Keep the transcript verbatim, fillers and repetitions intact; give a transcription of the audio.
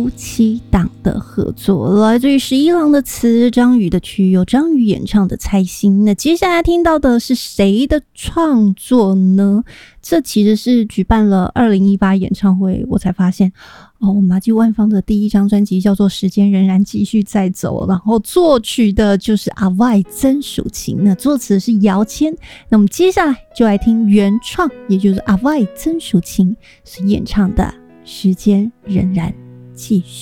夫妻档的合作，来自于十一郎的词，张宇的曲，由张宇演唱的《猜心》。那接下来听到的是谁的创作呢？这其实是举办了二零一八演唱会，我才发现哦，马季万芳的第一张专辑叫做《时间仍然继续在走》，然后作曲的就是阿外曾淑琴，那作词是姚谦。那我们接下来就来听原创，也就是阿外曾淑琴所演唱的《时间仍然继续》。